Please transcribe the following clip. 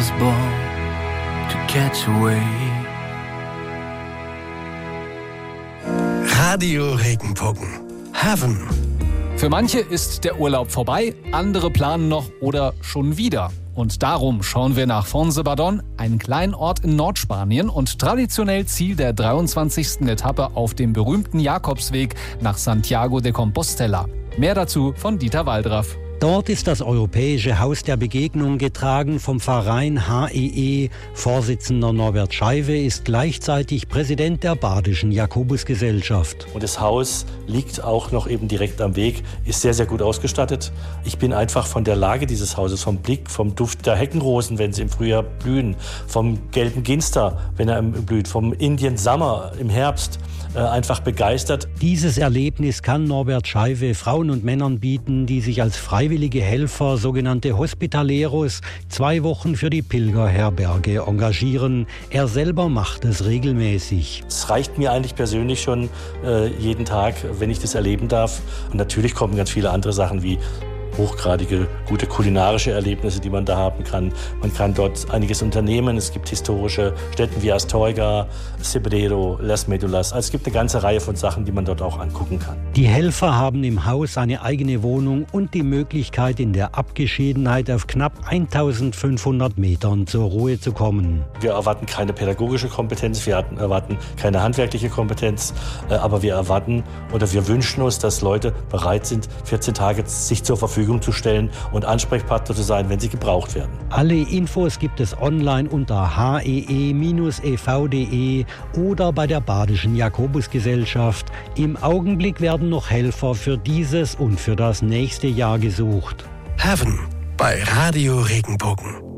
was born to catch a wave. Radio Regenbogen. Heaven. Für manche ist der Urlaub vorbei, andere planen noch oder schon wieder. Und darum schauen wir nach Fontgibaudon, einen kleinen Ort in Nordspanien und traditionell Ziel der 23. Etappe auf dem berühmten Jakobsweg nach Santiago de Compostela. Mehr dazu von Dieter Waldraff. Dort ist das Europäische Haus der Begegnung getragen vom Verein HEE. Vorsitzender Norbert Scheiwe ist gleichzeitig Präsident der Badischen Jakobusgesellschaft. Und das Haus liegt auch noch eben direkt am Weg, ist sehr, sehr gut ausgestattet. Ich bin einfach von der Lage dieses Hauses, vom Blick, vom Duft der Heckenrosen, wenn sie im Frühjahr blühen, vom gelben Ginster, wenn er blüht, vom Indian Summer im Herbst, einfach begeistert. Dieses Erlebnis kann Norbert Scheiwe Frauen und Männern bieten, die sich als freiwillige Helfer, sogenannte Hospitaleros, 2 Wochen für die Pilgerherberge engagieren. Er selber macht es regelmäßig. Es reicht mir eigentlich persönlich schon jeden Tag, wenn ich das erleben darf. Und natürlich kommen ganz viele andere Sachen wie hochgradige, gute kulinarische Erlebnisse, die man da haben kann. Man kann dort einiges unternehmen. Es gibt historische Stätten wie Astorga, Cebreiro, Las Medulas. Also es gibt eine ganze Reihe von Sachen, die man dort auch angucken kann. Die Helfer haben im Haus eine eigene Wohnung und die Möglichkeit, in der Abgeschiedenheit auf knapp 1500 Metern zur Ruhe zu kommen. Wir erwarten keine pädagogische Kompetenz, wir erwarten keine handwerkliche Kompetenz, aber wir erwarten oder wir wünschen uns, dass Leute bereit sind, 14 Tage sich zur Verfügung zu stellen und Ansprechpartner zu sein, wenn sie gebraucht werden. Alle Infos gibt es online unter hee-ev.de oder bei der Badischen Jakobusgesellschaft. Im Augenblick werden noch Helfer für dieses und für das nächste Jahr gesucht. Heaven bei Radio Regenbogen.